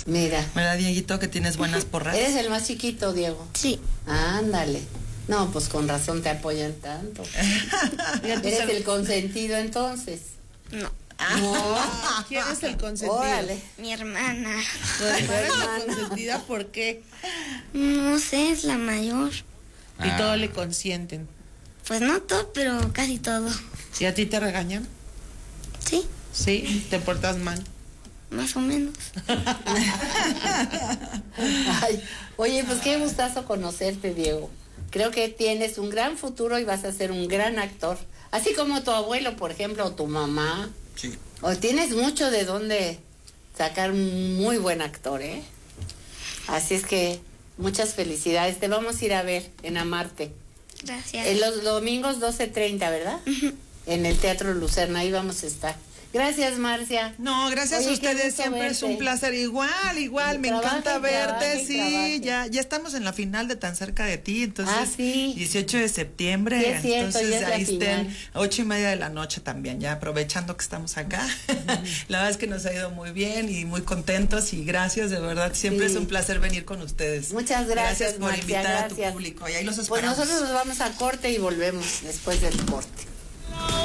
Mira. ¿Verdad, Dieguito, que tienes buenas porras? ¿Eres el más chiquito, Diego? Sí. Ándale. No, pues con razón te apoyan tanto. ¿Eres el consentido entonces? No. No. ¿Quién es el consentido? Órale. Mi hermana. ¿Tu hermana es la consentida? ¿Por qué? No sé, es la mayor. Y todo le consienten. Pues no todo, pero casi todo. ¿Y a ti te regañan? Sí, Sí, te portas mal. más o menos. Ay, oye, pues qué gustazo conocerte, Diego. Creo que tienes un gran futuro y vas a ser un gran actor. Así como tu abuelo, por ejemplo, o tu mamá. Sí. O tienes mucho de dónde sacar un muy buen actor, ¿eh? Así es que muchas felicidades. Te vamos a ir a ver en Amarte. Gracias. En los domingos 12:30, ¿verdad? En el Teatro Lucerna, ahí vamos a estar. Gracias, Marcia. No, gracias Oye, a qué ustedes, gusto siempre es verte. un placer. Igual, me Trabaja encanta y trabaja verte, y sí, trabaja. ya estamos en la final de Tan Cerca de Ti, entonces, sí. 18 de septiembre, Sí, es cierto, entonces ya es la ahí estén, final. 8:30 de la noche también, ya aprovechando que estamos acá. La verdad es que nos ha ido muy bien y muy contentos y gracias, de verdad, siempre Sí. es un placer venir con ustedes. Muchas gracias, por Marcia, invitar a gracias. tu público y ahí los Pues esperamos. nosotros nos vamos a corte y volvemos después del corte.